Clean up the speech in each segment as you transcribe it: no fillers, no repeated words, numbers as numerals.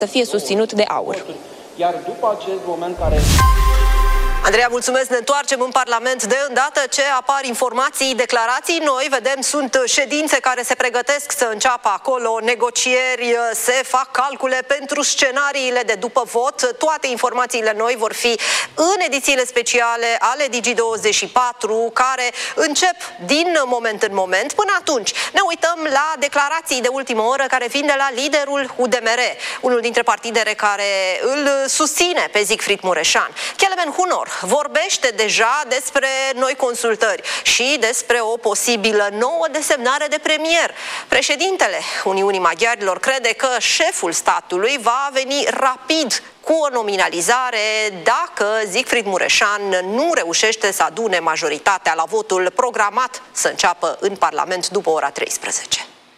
să fie susținut de AUR. Iar după acest moment care... Andreea, mulțumesc. Ne întoarcem în Parlament de îndată ce apar informații, declarații noi. Vedem, sunt ședințe care se pregătesc să înceapă acolo, negocieri, se fac calcule pentru scenariile de după vot. Toate informațiile noi vor fi în edițiile speciale ale Digi24, care încep din moment în moment. Până atunci, ne uităm la declarații de ultimă oră care vin de la liderul UDMR, unul dintre partidele care îl susține pe Siegfried Mureșan. Kelemen Hunor vorbește deja despre noi consultări și despre o posibilă nouă desemnare de premier. Președintele Uniunii Maghiarilor crede că șeful statului va veni rapid cu o nominalizare dacă Siegfried Mureșan nu reușește să adune majoritatea la votul programat să înceapă în Parlament după ora 13.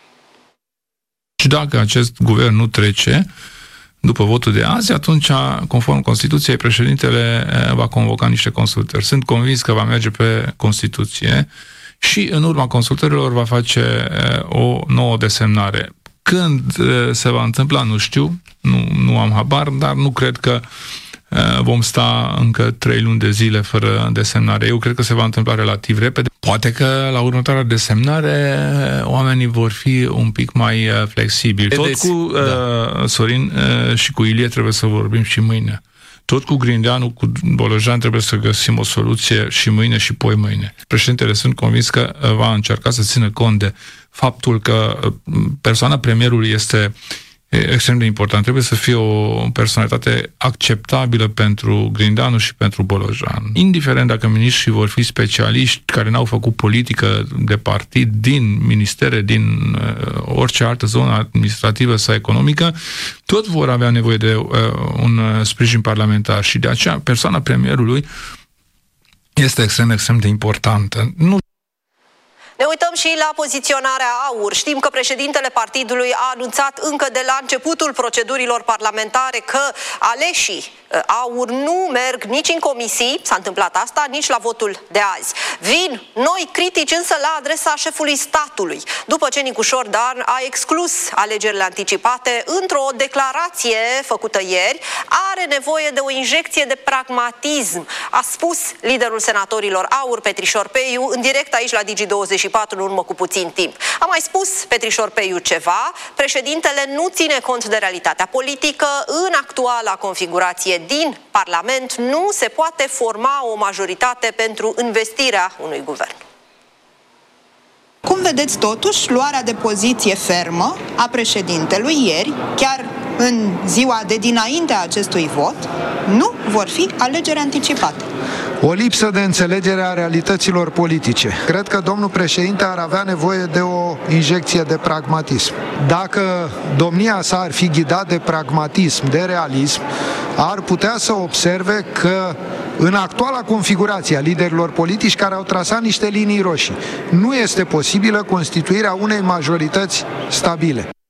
Și dacă acest guvern nu trece după votul de azi, atunci, conform Constituției, președintele va convoca niște consultări. Sunt convins că va merge pe Constituție și în urma consultărilor va face o nouă desemnare. Când se va întâmpla, nu știu, nu am habar, dar nu cred că vom sta încă 3 luni de zile fără desemnare. Eu cred că se va întâmpla relativ repede. Poate că la următoarea desemnare oamenii vor fi un pic mai flexibili. Tot cu Sorin și cu Ilie trebuie să vorbim și mâine. Tot cu Grindeanu, cu Bolojan trebuie să găsim o soluție și mâine și poi mâine. Președintele sunt convins că va încerca să țină cont de faptul că persoana premierului este extrem de important. Trebuie să fie o personalitate acceptabilă pentru Grindeanu și pentru Bolojan. Indiferent dacă miniștrii vor fi specialiști care n-au făcut politică de partid din ministere, din orice altă zonă administrativă sau economică, tot vor avea nevoie de un sprijin parlamentar și de aceea persoana premierului este extrem de importantă. Ne uităm și la poziționarea AUR. Știm că președintele partidului a anunțat încă de la începutul procedurilor parlamentare că aleșii AUR nu merg nici în comisii, s-a întâmplat asta, nici la votul de azi. Vin noi critici însă la adresa șefului statului, după ce Nicușor Dan a exclus alegerile anticipate într-o declarație făcută ieri. Are nevoie de o injecție de pragmatism, a spus liderul senatorilor AUR, Petrișor Peiu, în direct aici la Digi24 în urmă cu puțin timp. A mai spus Petrișor Peiu ceva, președintele nu ține cont de realitatea politică, în actuala configurație din Parlament nu se poate forma o majoritate pentru investirea unui guvern. Cum vedeți totuși luarea de poziție fermă a președintelui ieri, chiar în ziua de dinainte a acestui vot, nu vor fi alegeri anticipate? O lipsă de înțelegere a realităților politice. Cred că domnul președinte ar avea nevoie de o injecție de pragmatism. Dacă domnia sa ar fi ghidat de pragmatism, de realism, ar putea să observe că în actuala configurație a liderilor politici care au trasat niște linii roșii, nu este posibilă constituirea unei majorități stabile.